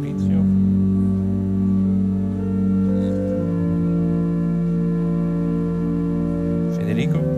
Maurizio. Federico?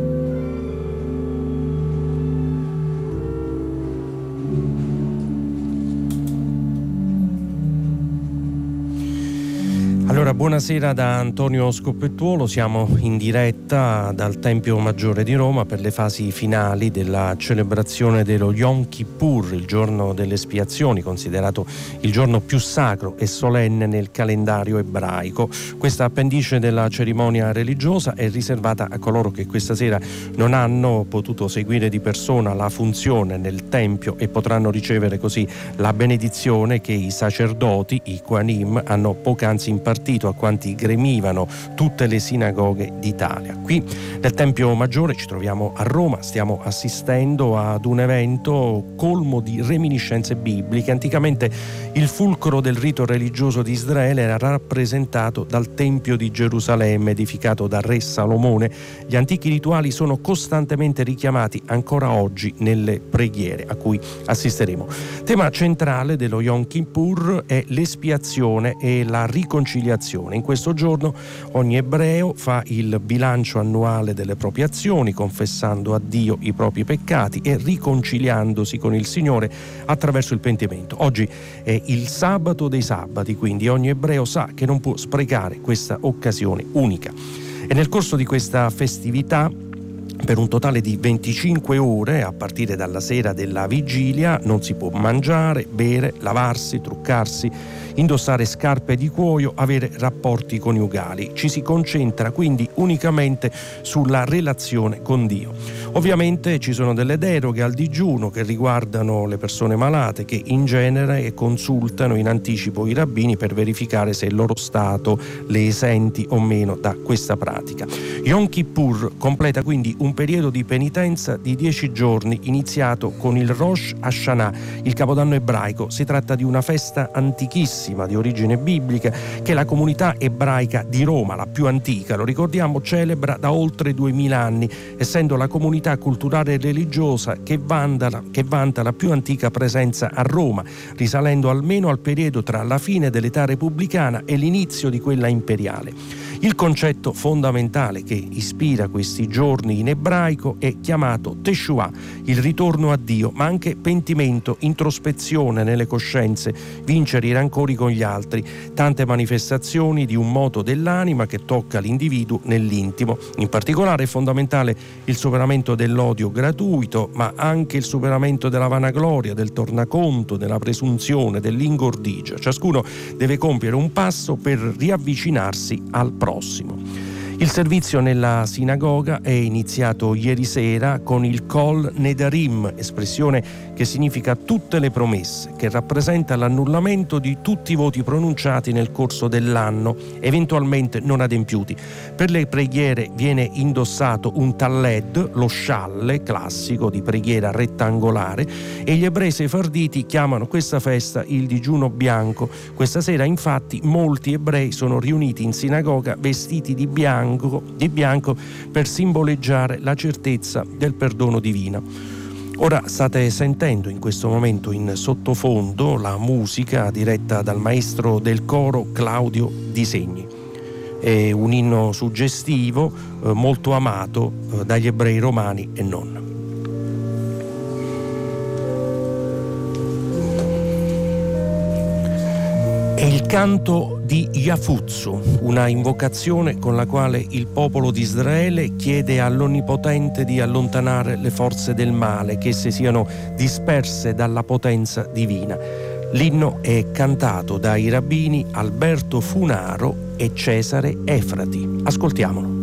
Allora, buonasera da Antonio Scoppettuolo, siamo in diretta dal Tempio Maggiore di Roma per le fasi finali della celebrazione dello Yom Kippur, il giorno delle espiazioni, considerato il giorno più sacro e solenne nel calendario ebraico. Questa appendice della cerimonia religiosa è riservata a coloro che questa sera non hanno potuto seguire di persona la funzione nel Tempio e potranno ricevere così la benedizione che i sacerdoti, i Kohanim, hanno poc'anzi impartito a quanti gremivano tutte le sinagoghe d'Italia. Qui nel Tempio Maggiore ci troviamo a Roma, stiamo assistendo ad un evento colmo di reminiscenze bibliche. Anticamente il fulcro del rito religioso di Israele era rappresentato dal Tempio di Gerusalemme edificato da Re Salomone. Gli antichi rituali sono costantemente richiamati ancora oggi nelle preghiere a cui assisteremo. Tema centrale dello Yom Kippur è l'espiazione e la riconciliazione. In questo giorno ogni ebreo fa il bilancio annuale delle proprie azioni, confessando a Dio i propri peccati e riconciliandosi con il Signore attraverso il pentimento. Oggi è il sabato dei sabati, quindi ogni ebreo sa che non può sprecare questa occasione unica. E nel corso di questa festività, per un totale di 25 ore, a partire dalla sera della vigilia, non si può mangiare, bere, lavarsi, truccarsi, indossare scarpe di cuoio, avere rapporti coniugali. Ci si concentra quindi unicamente sulla relazione con Dio. Ovviamente ci sono delle deroghe al digiuno che riguardano le persone malate, che in genere consultano in anticipo i rabbini per verificare se il loro stato le esenti o meno da questa pratica. Yom Kippur completa quindi un periodo di penitenza di 10 giorni iniziato con il Rosh Hashanah, il capodanno ebraico. Si tratta di una festa antichissima di origine biblica che la comunità ebraica di Roma, la più antica, lo ricordiamo, celebra da oltre 2000 anni, essendo la comunità culturale e religiosa che vanta la più antica presenza a Roma, risalendo almeno al periodo tra la fine dell'età repubblicana e l'inizio di quella imperiale. Il concetto fondamentale che ispira questi giorni in ebraico è chiamato Teshuvah, il ritorno a Dio, ma anche pentimento, introspezione nelle coscienze, vincere i rancori con gli altri, tante manifestazioni di un moto dell'anima che tocca l'individuo nell'intimo. In particolare è fondamentale il superamento dell'odio gratuito, ma anche il superamento della vanagloria, del tornaconto, della presunzione, dell'ingordigia. Ciascuno deve compiere un passo per riavvicinarsi al prossimo. Il servizio nella sinagoga è iniziato ieri sera con il Kol Nedarim, espressione che significa tutte le promesse, che rappresenta l'annullamento di tutti i voti pronunciati nel corso dell'anno, eventualmente non adempiuti. Per le preghiere viene indossato un talled, lo scialle classico di preghiera rettangolare, e gli ebrei sefarditi chiamano questa festa il digiuno bianco. Questa sera infatti molti ebrei sono riuniti in sinagoga vestiti di bianco per simboleggiare la certezza del perdono divino. Ora state sentendo in questo momento in sottofondo la musica diretta dal maestro del coro Claudio Di Segni. È un inno suggestivo, molto amato dagli ebrei romani e non. È il canto di Yafutsu, una invocazione con la quale il popolo di Israele chiede all'Onnipotente di allontanare le forze del male, che esse siano disperse dalla potenza divina. L'inno è cantato dai rabbini Alberto Funaro e Cesare Efrati. Ascoltiamolo.